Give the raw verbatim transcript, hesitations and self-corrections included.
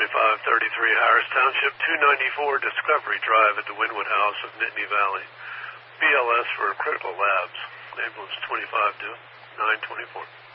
twenty-five thirty-three Harris Township, two ninety-four Discovery Drive at the Wynwood House of Nittany Valley. B L S for Critical Labs. Ambulance twenty-five to nine twenty-four.